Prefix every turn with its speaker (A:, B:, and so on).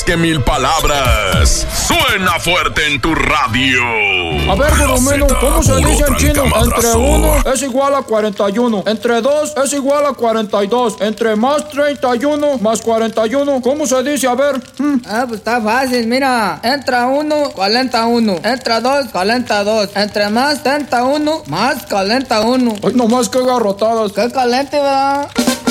A: que 1000 palabras. Suena fuerte en tu radio.
B: A ver, Filomeno, ¿cómo se dice en chino? Entre 1 es igual a 41. Entre 2 es igual a 42. Entre más 31 más 41. ¿Cómo se dice? A ver.
C: Pues está fácil, mira. Entra 1, calenta 1. Entra 2, calenta 2. Entre más 31, más calenta 1.
B: Ay, nomás que garrotadas.
C: Qué caliente, ¿verdad?